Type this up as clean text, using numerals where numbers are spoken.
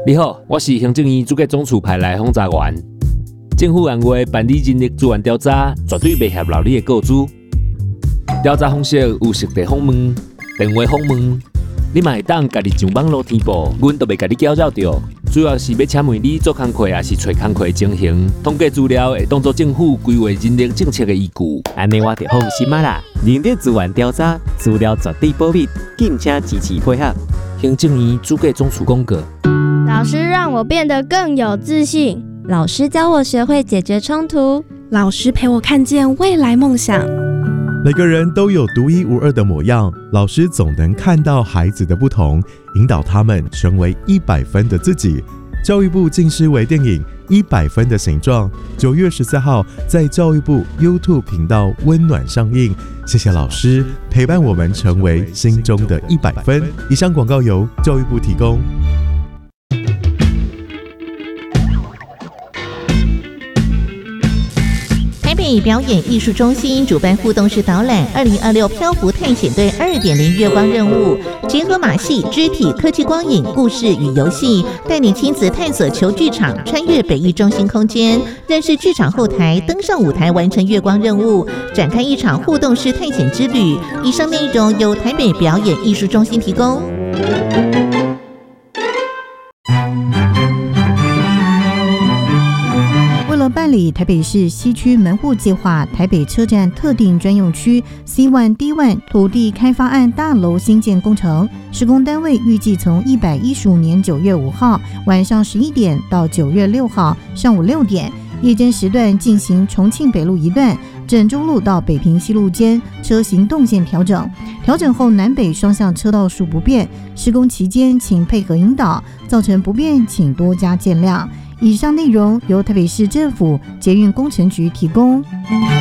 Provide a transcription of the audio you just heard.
你好，我是行政院主计总处派来轰查员。政府按月办理人力资源调查，绝对袂泄露你的个资。调查方式有实地访问、电话访问，你嘛会当家己上网络填报，阮都袂甲你搅扰到。主要是要请问你做工课，还是找工课情形，统计资料会当作政府规划人力政策的依据。 安尼我就放心啦。人力资源调查资料绝对保密，敬请支持配合。 行政院主计总处公告。 老师让我变得更有自信， 老师教我学会解决冲突， 老师陪我看见未来梦想。 每个人都有独一无二的模样，老师总能看到孩子的不同，引导他们成为100分的自己。教育部近视微电影《100分的形状》9月14号在教育部 YouTube 频道温暖上映。谢谢老师陪伴我们成为心中的100分。以上广告由教育部提供。 台北表演艺术中心主办互动式导览2026漂浮探险队2.0月光任务，结合马戏、肢体、科技光影、故事与游戏，带领亲子探索球剧场，穿越北艺中心空间，认识剧场后台，登上舞台，完成月光任务，展开一场互动式探险之旅。以上内容由台北表演艺术中心提供。 为了办理台北市西区门户计划台北车站特定专用区 C1 D1 土地开发案大楼新建工程，施工单位预计从115年9月5号晚上11点到9月6号上午6点，夜间时段进行重庆北路一段整中路到北平西路间车行动线调整，调整后南北双向车道数不变，施工期间请配合引导，造成不便请多加见谅。以上内容由台北市政府捷运工程局提供。